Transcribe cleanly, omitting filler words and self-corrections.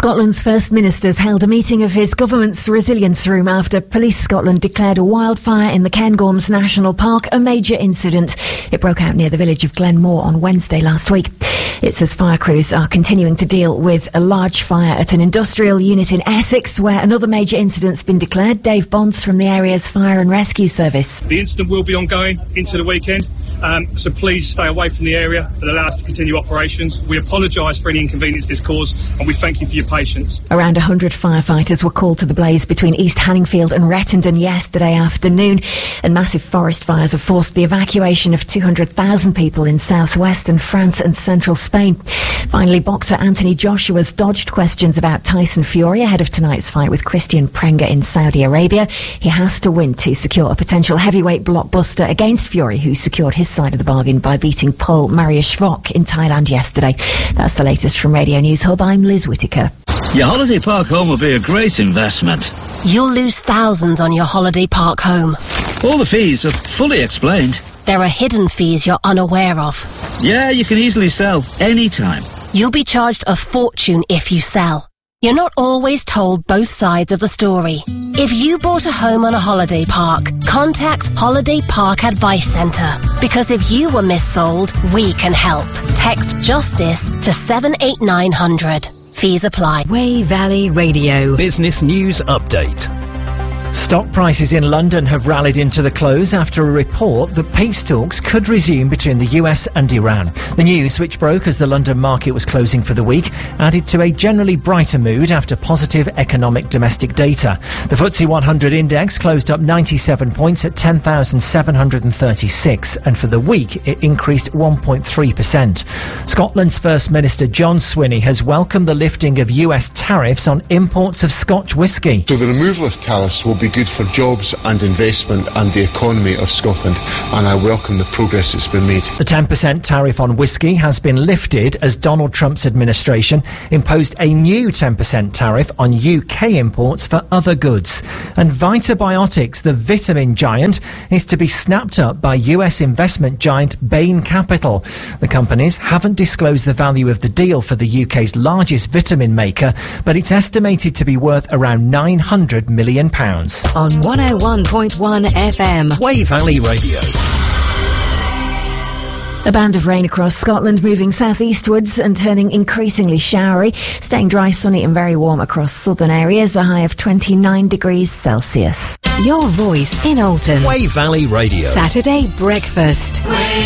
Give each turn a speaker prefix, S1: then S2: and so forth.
S1: Scotland's First Minister's held a meeting of his government's resilience room after Police Scotland declared a wildfire in the Cairngorms National Park a major incident. It broke out near the village of Glenmore on Wednesday last week. It says fire crews are continuing to deal with a large fire at an industrial unit in Essex, where another major incident's been declared. Dave Bonds from the area's Fire and Rescue Service.
S2: The incident will be ongoing into the weekend. So please stay away from the area and allow us to continue operations. We apologise for any inconvenience this caused, and we thank you for your patience.
S1: Around 100 firefighters were called to the blaze between East Hanningfield and Rettendon yesterday afternoon, and massive forest fires have forced the evacuation of 200,000 people in southwestern France and central Spain. Finally, boxer Anthony Joshua's dodged questions about Tyson Fury ahead of tonight's fight with Christian Prenga in Saudi Arabia. He has to win to secure a potential heavyweight blockbuster against Fury, who secured his side of the bargain by beating Paul Mariuszwok in Thailand yesterday. That's the latest from Radio News Hub. I'm Liz Whittaker.
S3: Your holiday park home will be a great investment.
S4: You'll lose thousands on your holiday park home.
S3: All the fees are fully explained.
S4: There are hidden fees you're unaware of.
S3: Yeah, you can easily sell anytime.
S4: You'll be charged a fortune if you sell. You're not always told both sides of the story. If you bought a home on a holiday park, contact Holiday Park Advice Centre. Because if you were missold, we can help. Text JUSTICE to 78900. Fees apply.
S5: Wey Valley Radio.
S6: Business News Update.
S7: Stock prices in London have rallied into the close after a report that peace talks could resume between the US and Iran. The news, which broke as the London market was closing for the week, added to a generally brighter mood after positive economic domestic data. The FTSE 100 index closed up 97 points at 10,736, and for the week it increased 1.3%. Scotland's First Minister John Swinney has welcomed the lifting of US tariffs on imports of Scotch whisky.
S8: So the removal of tariffs will be good for jobs and investment and the economy of Scotland, and I welcome the progress that's been made.
S7: The 10% tariff on whisky has been lifted as Donald Trump's administration imposed a new 10% tariff on UK imports for other goods. And Vitabiotics, the vitamin giant, is to be snapped up by US investment giant Bain Capital. The companies haven't disclosed the value of the deal for the UK's largest vitamin maker, but it's estimated to be worth around £900 million.
S5: On 101.1 FM.
S6: Wey Valley Radio.
S1: A band of rain across Scotland, moving southeastwards and turning increasingly showery, staying dry, sunny and very warm across southern areas, a high of 29 degrees Celsius.
S5: Your voice in Alton.
S6: Wey Valley Radio.
S5: Saturday breakfast.